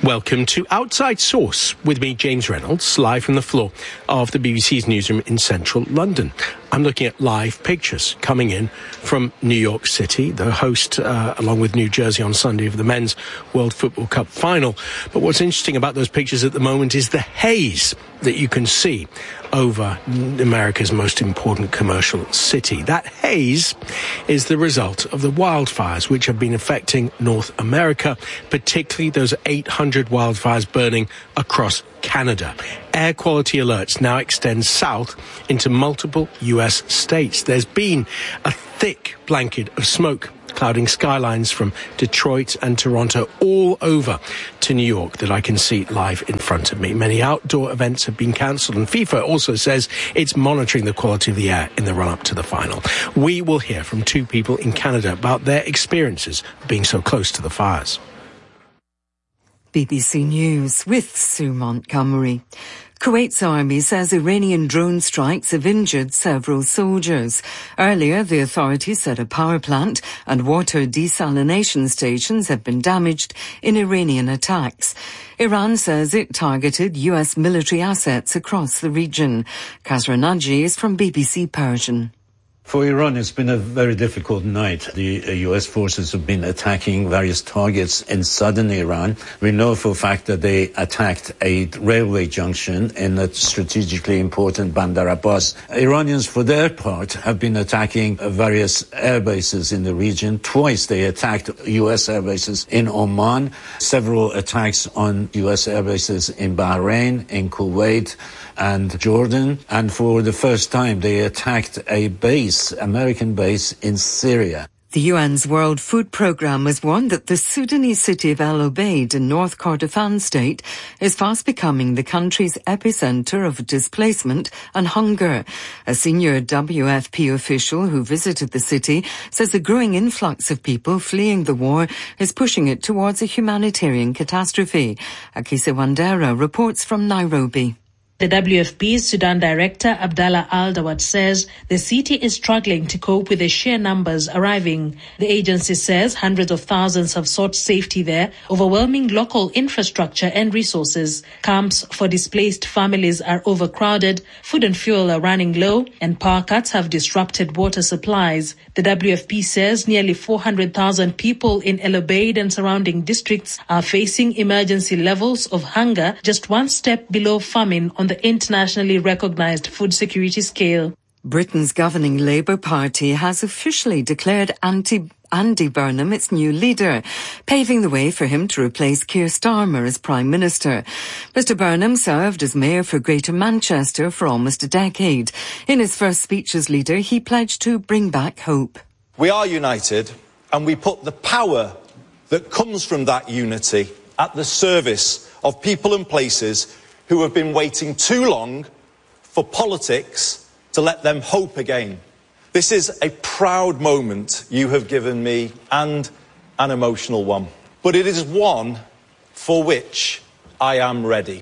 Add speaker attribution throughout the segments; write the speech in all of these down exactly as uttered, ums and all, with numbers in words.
Speaker 1: Welcome to Outside Source with me, James Reynolds, live from the floor of the B B C's newsroom in central London. I'm looking at live pictures coming in from New York City, the host, uh, along with New Jersey on Sunday, of the Men's World Football Cup final. But what's interesting about those pictures at the moment is the haze that you can see over America's most important commercial city. That haze is the result of the wildfires which have been affecting North America, particularly those eight hundred wildfires burning across Canada. Air quality alerts now extend south into multiple U S states. There's been a thick blanket of smoke clouding skylines from Detroit and Toronto all over to New York that I can see live in front of me. Many outdoor events have been cancelled, and FIFA also says it's monitoring the quality of the air in the run-up to the final. We will hear from two people in Canada about their experiences of being so close to the fires.
Speaker 2: B B C News with Sue Montgomery. Kuwait's army says Iranian drone strikes have injured several soldiers. Earlier, the authorities said a power plant and water desalination stations have been damaged in Iranian attacks. Iran says it targeted U S military assets across the region. Kasra Naji is from B B C Persian.
Speaker 3: For Iran, it's been a very difficult night. The U S forces have been attacking various targets in southern Iran. We know for a fact that they attacked a railway junction in a strategically important Bandar Abbas. Iranians, for their part, have been attacking various air bases in the region. Twice they attacked U S air bases in Oman, several attacks on U S air bases in Bahrain, in Kuwait, and Jordan. And for the first time, they attacked a base, American base in Syria.
Speaker 2: The U N's World Food Programme has warned that the Sudanese city of El Obeid in North Kordofan state is fast becoming the country's epicenter of displacement and hunger. A senior W F P official who visited the city says the growing influx of people fleeing the war is pushing it towards a humanitarian catastrophe. Akise Wandera reports from Nairobi.
Speaker 4: The W F P's Sudan Director Abdallah Al-Dawad says the city is struggling to cope with the sheer numbers arriving. The agency says hundreds of thousands have sought safety there, overwhelming local infrastructure and resources. Camps for displaced families are overcrowded, food and fuel are running low, and power cuts have disrupted water supplies. The W F P says nearly four hundred thousand people in El Obeid and surrounding districts are facing emergency levels of hunger, just one step below famine on the internationally recognized food security scale.
Speaker 2: Britain's governing Labour Party has officially declared anti Andy Burnham its new leader, paving the way for him to replace Keir Starmer as Prime Minister. Mister Burnham served as Mayor for Greater Manchester for almost a decade. In his first speech as leader, he pledged to bring back hope.
Speaker 5: We are united, and we put the power that comes from that unity at the service of people and places who have been waiting too long for politics to let them hope again. This is a proud moment you have given me, and an emotional one. But it is one for which I am ready.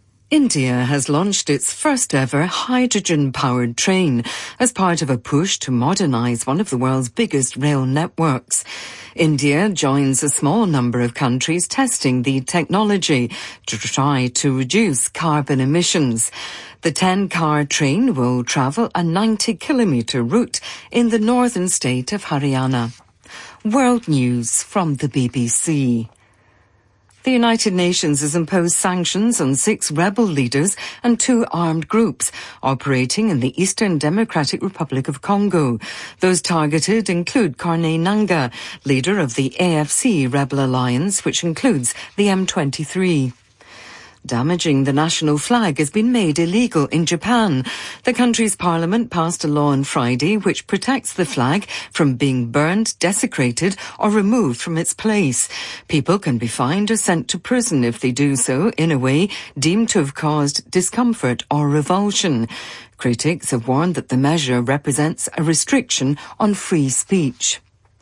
Speaker 2: India has launched its first ever hydrogen-powered train as part of a push to modernise one of the world's biggest rail networks. India joins a small number of countries testing the technology to try to reduce carbon emissions. The ten-car train will travel a ninety kilometre route in the northern state of Haryana. World News from the B B C. The United Nations has imposed sanctions on six rebel leaders and two armed groups operating in the Eastern Democratic Republic of Congo. Those targeted include Corneille Nangaa, leader of the A F C rebel alliance, which includes the M twenty-three. Damaging the national flag has been made illegal in Japan. The country's parliament passed a law on Friday which protects the flag from being burned, desecrated or removed from its place. People can be fined or sent to prison if they do so in a way deemed to have caused discomfort or revulsion. Critics have warned that the measure represents a restriction on free speech.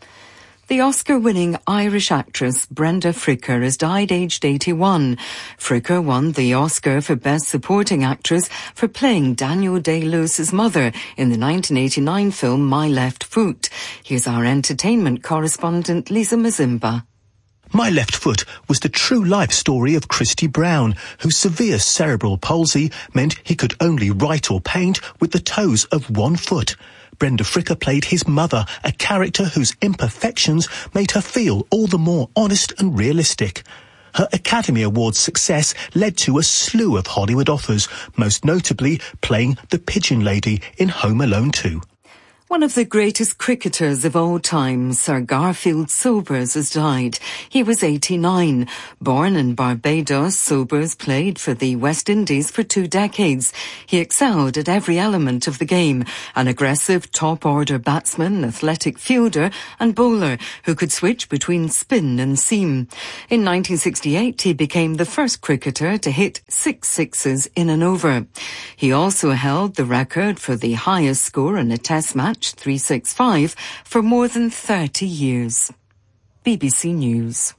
Speaker 2: The Oscar-winning Irish actress Brenda Fricker has died aged eighty-one. Fricker won the Oscar for Best Supporting Actress for playing Daniel Day-Lewis's mother in the nineteen eighty-nine film My Left Foot. Here's our entertainment correspondent Lisa Mazimba.
Speaker 6: My Left Foot was the true life story of Christy Brown, whose severe cerebral palsy meant he could only write or paint with the toes of one foot. Brenda Fricker played his mother, a character whose imperfections made her feel all the more honest and realistic. Her Academy Awards success led to a slew of Hollywood offers, most notably playing the Pigeon Lady in Home Alone two.
Speaker 2: One of the greatest cricketers of all time, Sir Garfield Sobers, has died. He was eighty-nine. Born in Barbados, Sobers played for the West Indies for two decades. He excelled at every element of the game, an aggressive top-order batsman, athletic fielder and bowler who could switch between spin and seam. In nineteen sixty-eight, he became the first cricketer to hit six sixes in an over. He also held the record for the highest score in a test match, three sixty-five, for more than thirty years. B B C News.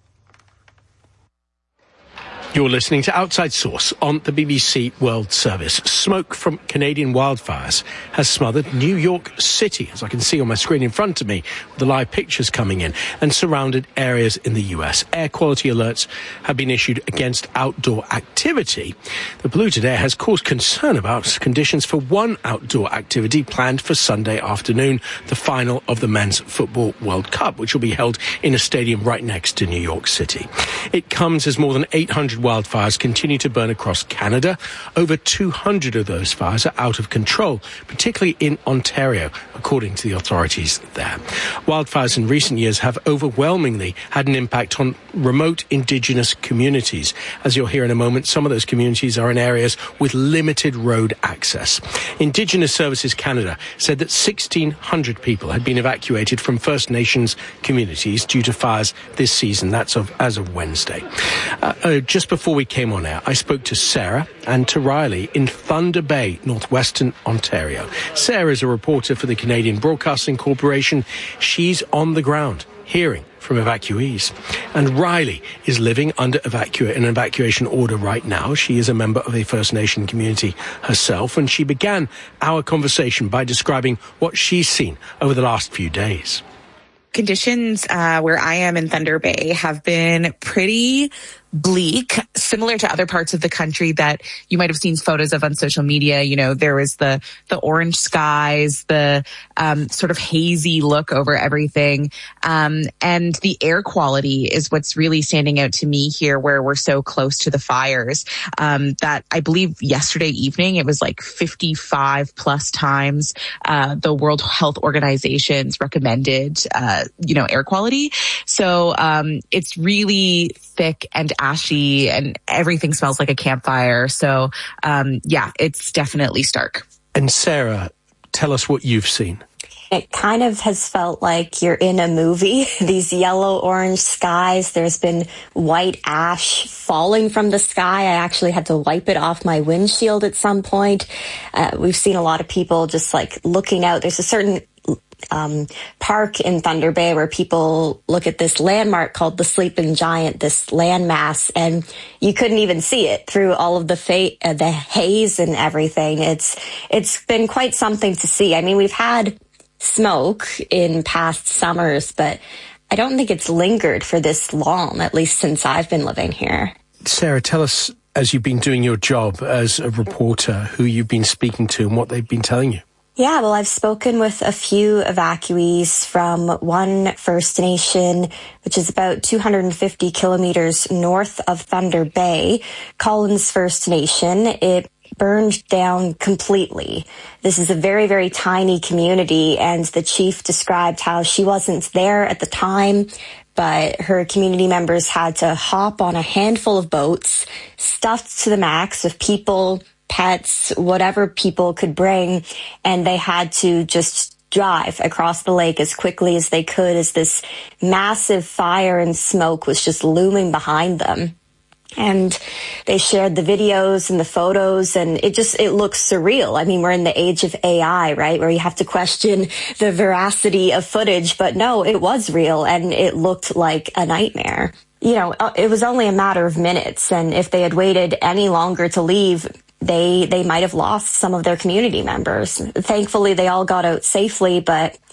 Speaker 1: You're listening to Outside Source on the B B C World Service. Smoke from Canadian wildfires has smothered New York City, as I can see on my screen in front of me, with the live pictures coming in, and surrounded areas in the U S. Air quality alerts have been issued against outdoor activity. The polluted air has caused concern about conditions for one outdoor activity planned for Sunday afternoon, the final of the Men's Football World Cup, which will be held in a stadium right next to New York City. It comes as more than eight hundred wildfires continue to burn across Canada. Over two hundred of those fires are out of control, particularly in Ontario, according to the authorities there. Wildfires in recent years have overwhelmingly had an impact on remote Indigenous communities. As you'll hear in a moment, some of those communities are in areas with limited road access. Indigenous Services Canada said that sixteen hundred people had been evacuated from First Nations communities due to fires this season. That's of, as of Wednesday. Uh, uh, just before we came on air, I spoke to Sarah and to Riley in Thunder Bay, northwestern Ontario. Sarah is a reporter for the Canadian Broadcasting Corporation. She's on the ground, hearing from evacuees. And Riley is living under evacua- an evacuation order right now. She is a member of a First Nation community herself, and she began our conversation by describing what she's seen over the last few days.
Speaker 7: Conditions uh, where I am in Thunder Bay have been pretty bleak, similar to other parts of the country that you might have seen photos of on social media. You know, there was the the orange skies, the um, sort of hazy look over everything. Um, and the air quality is what's really standing out to me here, where we're so close to the fires. Um, that I believe yesterday evening, it was like fifty-five plus times uh, the World Health Organization's recommended, uh, you know, air quality. So um, it's really thick and ashy, and everything smells like a campfire. So, um, yeah, it's definitely stark.
Speaker 1: And Sarah, tell us what you've seen.
Speaker 8: It kind of has felt like you're in a movie. These yellow-orange skies. There's been white ash falling from the sky. I actually had to wipe it off my windshield at some point. Uh, we've seen a lot of people just like looking out. There's a certain Um, park in Thunder Bay where people look at this landmark called the Sleeping Giant, this landmass, and you couldn't even see it through all of the fa- uh, the haze and everything. It's it's been quite something to see. I mean, we've had smoke in past summers, but I don't think it's lingered for this long, at least since I've been living here.
Speaker 1: Sarah, tell us, as you've been doing your job as a reporter, who you've been speaking to and what they've been telling you.
Speaker 8: Yeah, well, I've spoken with a few evacuees from one First Nation, which is about two hundred fifty kilometers north of Thunder Bay, Collins First Nation. It burned down completely. This is a very, very tiny community, and the chief described how she wasn't there at the time, but her community members had to hop on a handful of boats, stuffed to the max of people, pets, whatever people could bring, and they had to just drive across the lake as quickly as they could as this massive fire and smoke was just looming behind them. And they shared the videos and the photos, and it just, it looks surreal. I mean, we're in the age of A I, right, where you have to question the veracity of footage, but no, it was real, and it looked like a nightmare. You know, it was only a matter of minutes, and if they had waited any longer to leave, they they might have lost some of their community members. Thankfully, they all got out safely, but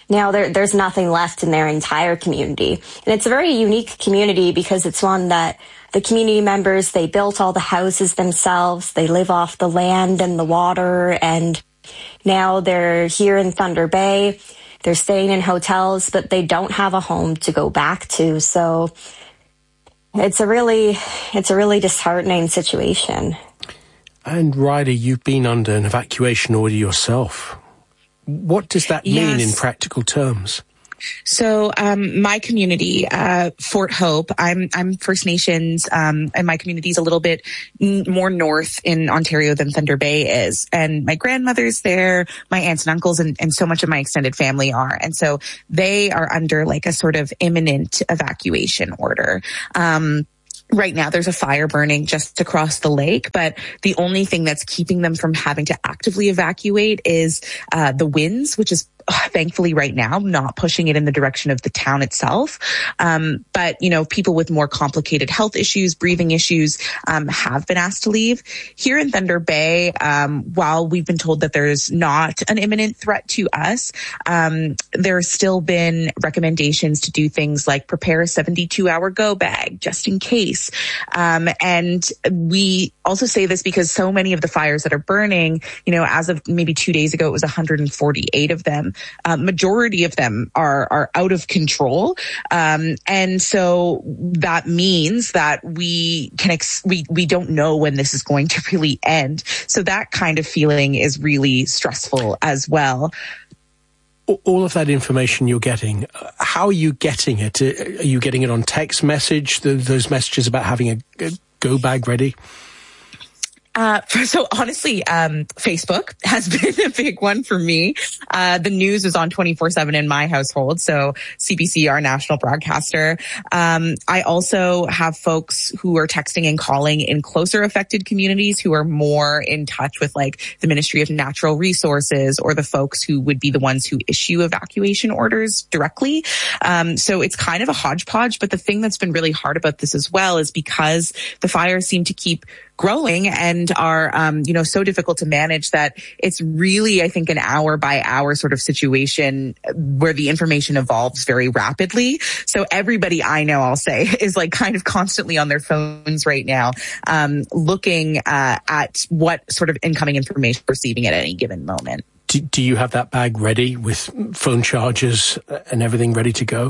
Speaker 8: now there, there's nothing left in their entire community. And it's a very unique community because it's one that the community members, they built all the houses themselves. They live off the land and the water. And now they're here in Thunder Bay. They're staying in hotels, but they don't have a home to go back to. So it's a really, it's a really disheartening situation.
Speaker 1: And Ryder, you've been under an evacuation order yourself. What does that mean
Speaker 7: yes.
Speaker 1: in practical terms?
Speaker 7: So, um, my community, uh, Fort Hope, I'm, I'm First Nations, um, and my community is a little bit n- more north in Ontario than Thunder Bay is. And my grandmother's there, my aunts and uncles, and, and so much of my extended family are. And so they are under like a sort of imminent evacuation order. Um, Right now, there's a fire burning just across the lake, but the only thing that's keeping them from having to actively evacuate is uh, the winds, which is thankfully right now not pushing it in the direction of the town itself. Um, but, you know, people with more complicated health issues, breathing issues, um, have been asked to leave. Here in Thunder Bay, um, while we've been told that there's not an imminent threat to us, um, there's still been recommendations to do things like prepare a seventy-two hour go bag just in case. Um, and we also say this because so many of the fires that are burning, you know, as of maybe two days ago, it was one hundred forty-eight of them. Uh, majority of them are are out of control, um, and so that means that we can ex- we we don't know when this is going to really end. So that kind of feeling is really stressful as well.
Speaker 1: All of that information you're getting, how are you getting it? Are you getting it on text message? The, those messages about having a, a go bag ready?
Speaker 7: Uh, so honestly, um, Facebook has been a big one for me. Uh, the news is on twenty-four seven in my household. So C B C, our national broadcaster. Um, I also have folks who are texting and calling in closer affected communities who are more in touch with like the Ministry of Natural Resources or the folks who would be the ones who issue evacuation orders directly. Um, so it's kind of a hodgepodge. But the thing that's been really hard about this as well is because the fires seem to keep growing and are, um, you know, so difficult to manage that it's really, I think, an hour by hour sort of situation where the information evolves very rapidly. So everybody I know, I'll say, is like kind of constantly on their phones right now, um, looking uh, at what sort of incoming information we're receiving at any given moment.
Speaker 1: Do, do you have that bag ready with phone chargers and everything ready to go?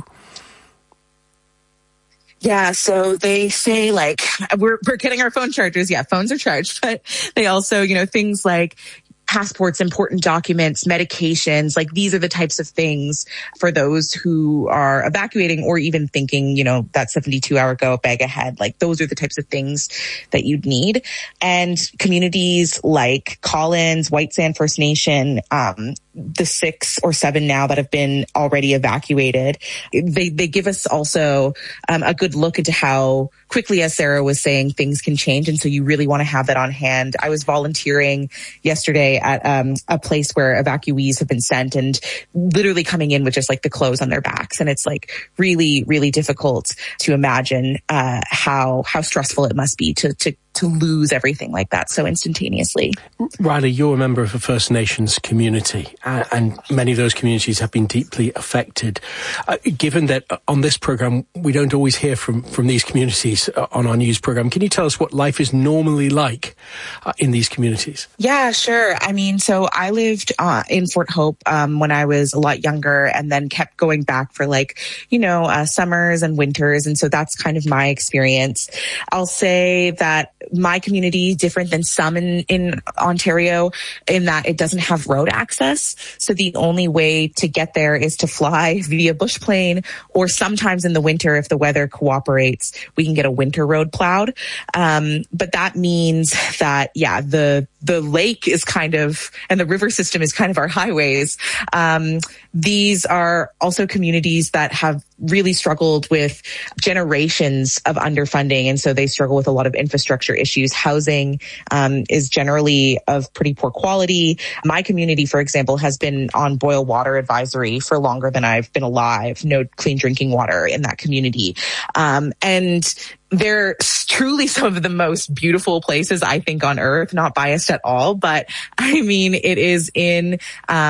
Speaker 7: Yeah, so they say like we're we're getting our phone chargers. Yeah, phones are charged, but they also, you know, things like passports, important documents, medications, like these are the types of things for those who are evacuating or even thinking, you know, that seventy-two hour go bag ahead. Like those are the types of things that you'd need. And communities like Collins, White Sand First Nation, um, the six or seven now that have been already evacuated, they, they give us also um, a good look into how quickly, as Sarah was saying, things can change. And so you really want to have that on hand. I was volunteering yesterday at um, a place where evacuees have been sent and literally coming in with just like the clothes on their backs. And it's like really, really difficult to imagine uh, how how stressful it must be to to to lose everything like that so instantaneously.
Speaker 1: Ryder, you're a member of a First Nations community, uh, and many of those communities have been deeply affected. Uh, given that on this program, we don't always hear from, from these communities uh, on our news program, can you tell us what life is normally like uh, in these communities?
Speaker 7: Yeah, sure. I mean, so I lived uh, in Fort Hope um, when I was a lot younger and then kept going back for like, you know, uh, summers and winters. And so that's kind of my experience. I'll say that my community different than some in, in Ontario in that it doesn't have road access. So the only way to get there is to fly via bush plane, or sometimes in the winter, if the weather cooperates, we can get a winter road plowed. Um, but that means that, yeah, the the lake is kind of, and the river system is kind of our highways. Um, these are also communities that have really struggled with generations of underfunding. And so they struggle with a lot of infrastructure issues. Housing um, is generally of pretty poor quality. My community, for example, has been on boil water advisory for longer than I've been alive. No clean drinking water in that community. Um, and they're truly some of the most beautiful places, I think, on earth, not biased at all. But I mean, it is in, um,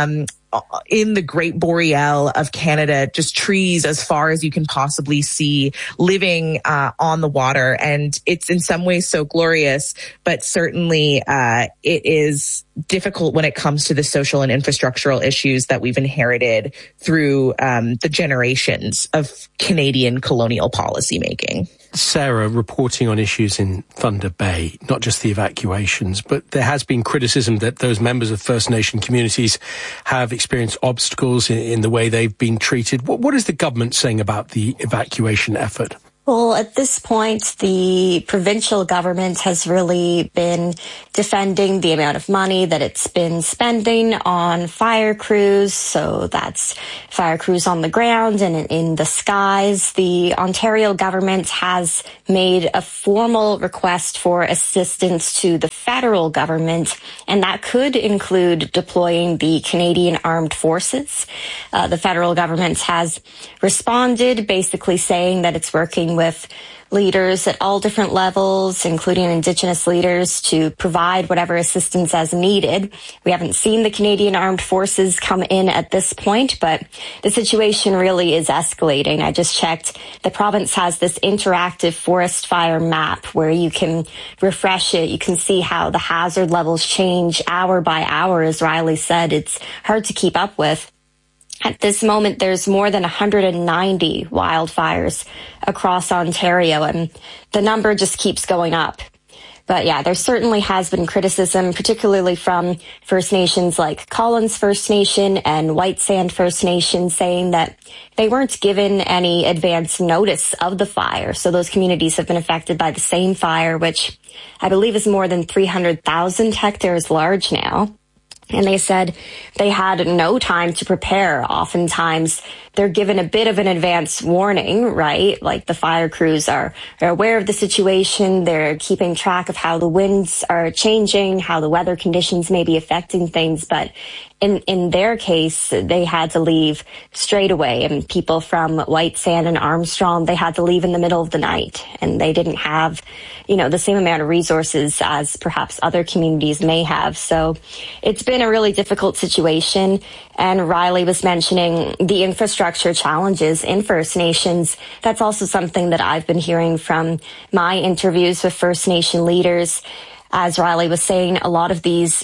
Speaker 7: in the Great Boreal of Canada, just trees as far as you can possibly see, living uh, on the water. And it's in some ways so glorious, but certainly uh, it is difficult when it comes to the social and infrastructural issues that we've inherited through um, the generations of Canadian colonial policymaking.
Speaker 1: Sarah, reporting on issues in Thunder Bay, not just the evacuations, but there has been criticism that those members of First Nation communities have experienced obstacles in, in the way they've been treated. What, what is the government saying about the evacuation effort?
Speaker 8: Well, at this point, the provincial government has really been defending the amount of money that it's been spending on fire crews. So that's fire crews on the ground and in the skies. The Ontario government has made a formal request for assistance to the federal government, and that could include deploying the Canadian Armed Forces. Uh, the federal government has responded, basically saying that it's working with leaders at all different levels, including Indigenous leaders, to provide whatever assistance as needed. We haven't seen the Canadian Armed Forces come in at this point, but the situation really is escalating. I just checked. The province has this interactive forest fire map where you can refresh it. You can see how the hazard levels change hour by hour. As Riley said, it's hard to keep up with. At this moment, there's more than one hundred ninety wildfires across Ontario, and the number just keeps going up. But yeah, there certainly has been criticism, particularly from First Nations like Collins First Nation and White Sand First Nation, saying that they weren't given any advance notice of the fire. So those communities have been affected by the same fire, which I believe is more than three hundred thousand hectares large now. And they said they had no time to prepare. Oftentimes, they're given a bit of an advance warning, right? Like the fire crews are, are aware of the situation. They're keeping track of how the winds are changing, how the weather conditions may be affecting things. But in, in their case, they had to leave straight away. And people from White Sand and Armstrong, they had to leave in the middle of the night. And they didn't have, you know, the same amount of resources as perhaps other communities may have. So it's been a really difficult situation. And Riley was mentioning the infrastructure challenges in First Nations. That's also something that I've been hearing from my interviews with First Nation leaders. As Riley was saying, a lot of these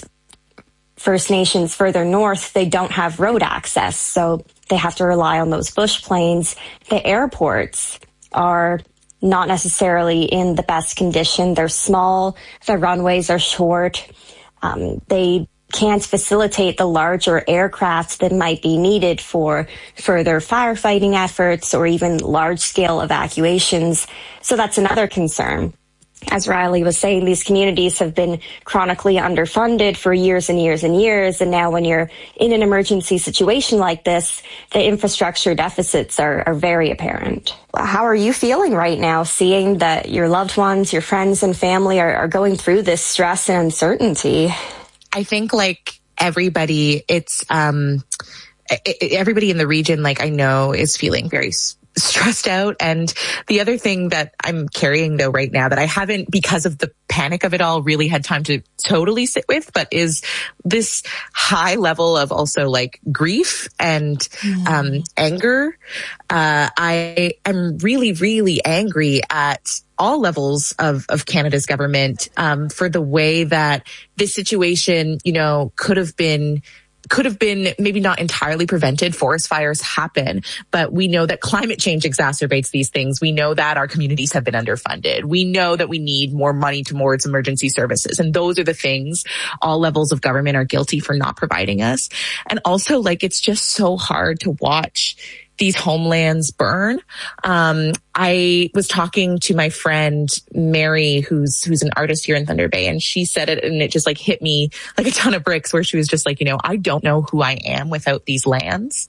Speaker 8: First Nations further north, they don't have road access, so they have to rely on those bush planes. The airports are not necessarily in the best condition. They're small, the runways are short. Um, they can't facilitate the larger aircraft that might be needed for further firefighting efforts or even large-scale evacuations. So that's another concern. As Riley was saying, these communities have been chronically underfunded for years and years and years. And now when you're in an emergency situation like this, the infrastructure deficits are, are very apparent. How are you feeling right now, seeing that your loved ones, your friends and family are, are going through this stress and uncertainty?
Speaker 7: I think like everybody, it's, um, everybody in the region, like I know, is feeling very stressed out. And the other thing that I'm carrying though right now that I haven't, because of the panic of it all, really had time to totally sit with, but is this high level of also like grief and mm. um, anger. Uh, I am really, really angry at all levels of, of Canada's government um, for the way that this situation, you know, could have been could have been maybe not entirely prevented. Forest fires happen, but we know that climate change exacerbates these things. We know that our communities have been underfunded. We know that we need more money towards emergency services. And those are the things all levels of government are guilty for not providing us. And also, like, it's just so hard to watch these homelands burn. Um, I was talking to my friend Mary, who's who's an artist here in Thunder Bay, and she said it, and it just like hit me like a ton of bricks, where she was just like, you know, I don't know who I am without these lands.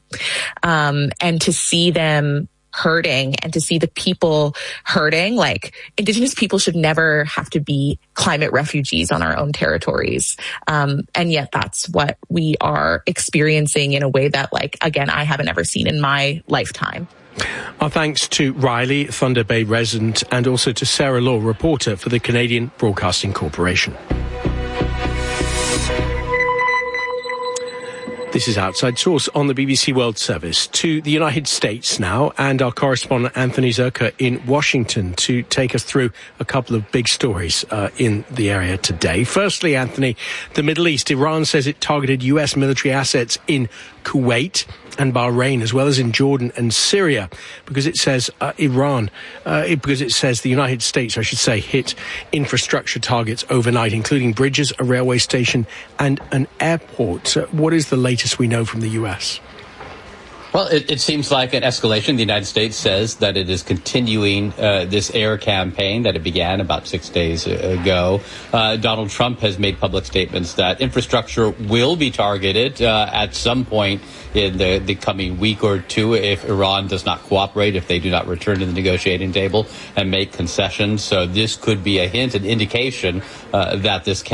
Speaker 7: Um, and to see them hurting and to see the people hurting, like Indigenous people should never have to be climate refugees on our own territories. Um, and yet that's what we are experiencing in a way that, like, again, I haven't ever seen in my lifetime.
Speaker 1: Our thanks to Riley, Thunder Bay resident, and also to Sarah Law, reporter for the Canadian Broadcasting Corporation. This is Outside Source on the B B C World Service. To the United States now, and our correspondent Anthony Zerka in Washington to take us through a couple of big stories uh, in the area today. Firstly, Anthony, the Middle East. Iran says it targeted U S military assets in Kuwait and Bahrain, as well as in Jordan and Syria, because it says uh, Iran, uh, it, because it says the United States, I should say, hit infrastructure targets overnight, including bridges, a railway station, and an airport. Uh, what is the latest we know from the U S?
Speaker 9: Well, it, it seems like an escalation. The United States says that it is continuing uh, this air campaign that it began about six days ago. Uh, Donald Trump has made public statements that infrastructure will be targeted uh, at some point in the, the coming week or two if Iran does not cooperate, if they do not return to the negotiating table and make concessions. So this could be a hint, an indication uh, that this